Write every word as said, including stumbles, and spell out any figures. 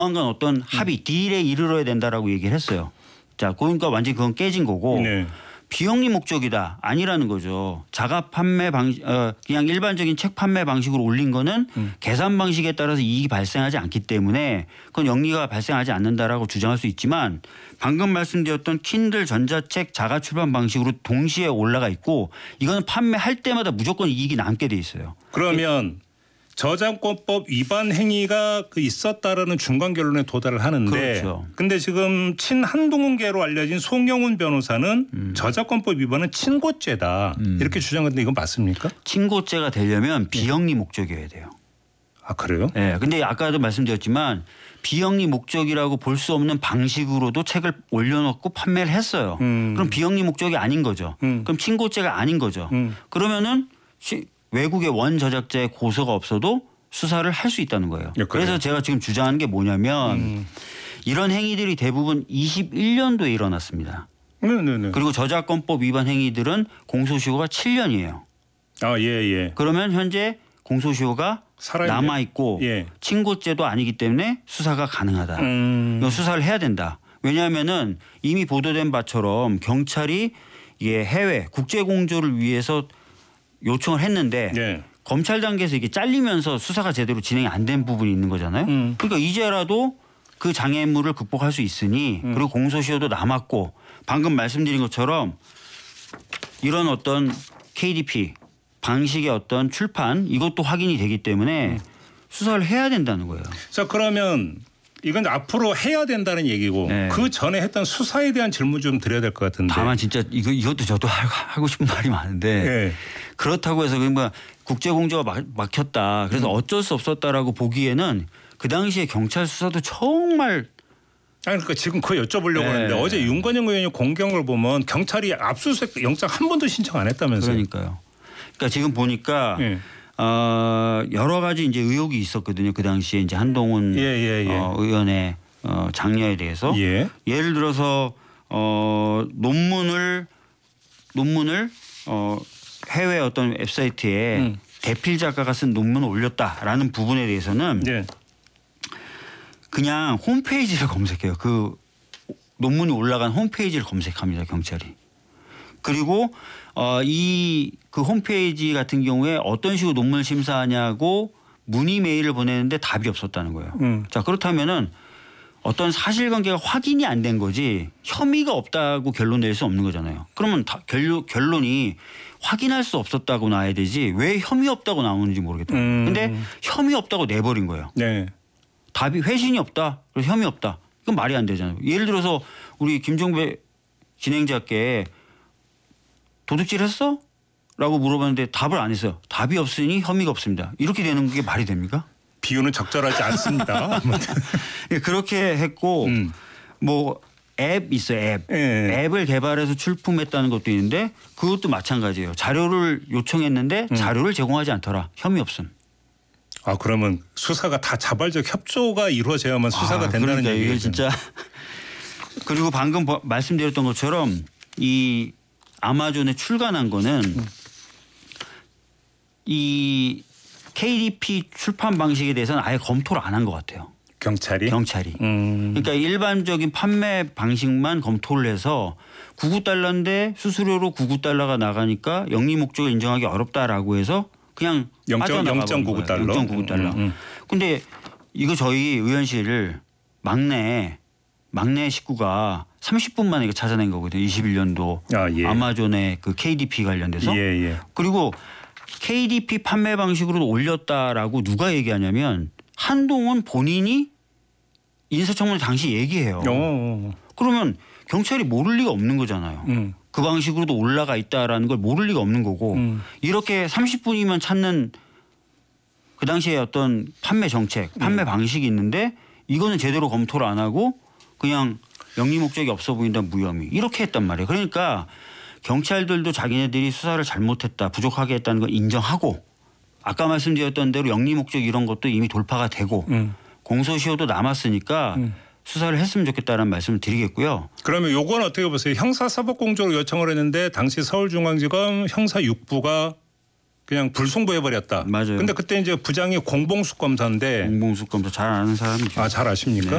조만간 어떤 합의 음. 딜에 이르러야 된다라고 얘기를 했어요. 자, 그러니까 완전히 그건 깨진 거고 네. 비영리 목적이다 아니라는 거죠. 자가 판매 방식 어, 그냥 일반적인 책 판매 방식으로 올린 거는 음. 계산 방식에 따라서 이익이 발생하지 않기 때문에 그건 영리가 발생하지 않는다라고 주장할 수 있지만 방금 말씀드렸던 킨들 전자책 자가 출판 방식으로 동시에 올라가 있고 이거는 판매할 때마다 무조건 이익이 남게 돼 있어요. 그러면 저작권법 위반 행위가 있었다라는 중간 결론에 도달을 하는데 그렇죠. 근데 지금 친한동훈계로 알려진 송영훈 변호사는 음. 저작권법 위반은 친고죄다 음. 이렇게 주장하는데 이건 맞습니까? 친고죄가 되려면 비영리 목적이어야 돼요. 아 그래요? 네. 근데 아까도 말씀드렸지만 비영리 목적이라고 볼 수 없는 방식으로도 책을 올려놓고 판매를 했어요. 음. 그럼 비영리 목적이 아닌 거죠. 음. 그럼 친고죄가 아닌 거죠. 음. 그러면은 외국의 원 저작자의 고소가 없어도 수사를 할 수 있다는 거예요. 예, 그래서 제가 지금 주장하는 게 뭐냐면 음. 이런 행위들이 대부분 이십일 년도에 일어났습니다. 네네네. 그리고 저작권법 위반 행위들은 공소시효가 칠 년이에요. 아, 예, 예. 그러면 현재 공소시효가 남아 있고 예. 친고죄도 아니기 때문에 수사가 가능하다. 음. 이거 수사를 해야 된다. 왜냐하면은 이미 보도된 바처럼 경찰이 이게 해외 국제 공조를 위해서 요청을 했는데 네. 검찰 단계에서 이게 잘리면서 수사가 제대로 진행이 안 된 부분이 있는 거잖아요. 음. 그러니까 이제라도 그 장애물을 극복할 수 있으니 음. 그리고 공소시효도 남았고 방금 말씀드린 것처럼 이런 어떤 케이디피 방식의 어떤 출판 이것도 확인이 되기 때문에 음. 수사를 해야 된다는 거예요. 자 그러면 이건 앞으로 해야 된다는 얘기고 네. 그 전에 했던 수사에 대한 질문 좀 드려야 될 것 같은데. 다만 진짜 이거 이것도 저도 하고 싶은 말이 많은데 네. 그렇다고 해서 그러니까 국제공조가 막혔다. 그래서 음. 어쩔 수 없었다라고 보기에는 그 당시에 경찰 수사도 정말. 아니 그러니까 지금 그거 여쭤보려고 네. 하는데 어제 윤건영 의원이 공개한 걸 보면 경찰이 압수수색 영장 한 번도 신청 안 했다면서요. 그러니까요. 그러니까 지금 보니까. 네. 어, 여러 가지 이제 의혹이 있었거든요. 그 당시에 이제 한동훈 예, 예, 예. 어, 의원의 어, 장녀에 대해서 예. 예를 들어서 어, 논문을 논문을 어, 해외 어떤 웹사이트에 음. 대필 작가가 쓴 논문을 올렸다라는 부분에 대해서는 예. 그냥 홈페이지를 검색해요. 그 논문이 올라간 홈페이지를 검색합니다. 경찰이. 그리고 어, 이 그 홈페이지 같은 경우에 어떤 식으로 논문을 심사하냐고 문의 메일을 보내는데 답이 없었다는 거예요. 음. 자 그렇다면은 어떤 사실관계가 확인이 안 된 거지 혐의가 없다고 결론 낼 수 없는 거잖아요. 그러면 다 결론, 결론이 확인할 수 없었다고 나와야 되지 왜 혐의 없다고 나오는지 모르겠더라고요. 음. 근데 혐의 없다고 내버린 거예요. 네. 답이 회신이 없다. 그래서 혐의 없다. 이건 말이 안 되잖아요. 예를 들어서 우리 김종배 진행자께 도둑질 했어? 라고 물어봤는데 답을 안 했어요. 답이 없으니 혐의가 없습니다. 이렇게 되는 게 말이 됩니까? 비유는 적절하지 않습니다. 그렇게 했고 음. 뭐 앱 있어요. 앱. 예. 앱을 개발해서 출품했다는 것도 있는데 그것도 마찬가지예요. 자료를 요청했는데 음. 자료를 제공하지 않더라. 혐의 없음. 아 그러면 수사가 다 자발적 협조가 이루어져야만 수사가 아, 된다는 그러니까 얘기예요. 이게 진짜. 그리고 방금 말씀드렸던 것처럼 이 아마존에 출간한 거는 음. 이 케이디피 출판 방식에 대해서는 아예 검토를 안 한 것 같아요. 경찰이? 경찰이. 음. 그러니까 일반적인 판매 방식만 검토를 해서 구십구 달러인데 수수료로 구십구 달러가 나가니까 영리 목적을 인정하기 어렵다라고 해서 그냥 영 점 구구 달러. 영 점 구구 달러. 음, 음. 근데 이거 저희 의원실을 막내 막내 식구가 삼십 분 만에 이거 찾아낸 거거든요. 이십일 년도 아, 예. 아마존의 그 케이디피 관련돼서. 예, 예. 그리고 케이디피 판매 방식으로 올렸다라고 누가 얘기하냐면 한동훈 본인이 인사청문회 당시 얘기해요. 오. 그러면 경찰이 모를 리가 없는 거잖아요. 음. 그 방식으로도 올라가 있다라는 걸 모를 리가 없는 거고 음. 이렇게 삼십 분이면 찾는 그 당시에 어떤 판매 정책, 판매 음. 방식이 있는데 이거는 제대로 검토를 안 하고 그냥 영리 목적이 없어 보인다 무혐의 이렇게 했단 말이에요. 그러니까 경찰들도 자기네들이 수사를 잘못했다 부족하게 했다는 걸 인정하고 아까 말씀드렸던 대로 영리 목적 이런 것도 이미 돌파가 되고 음. 공소시효도 남았으니까 음. 수사를 했으면 좋겠다는 말씀을 드리겠고요. 그러면 요건 어떻게 보세요? 형사사법공조로 요청을 했는데 당시 서울중앙지검 형사 육 부가 그냥 불송부해버렸다. 맞아요. 근데 그때 이제 부장이 공봉숙 검사인데 공봉숙 검사 잘 아는 사람이죠. 아, 잘 아십니까?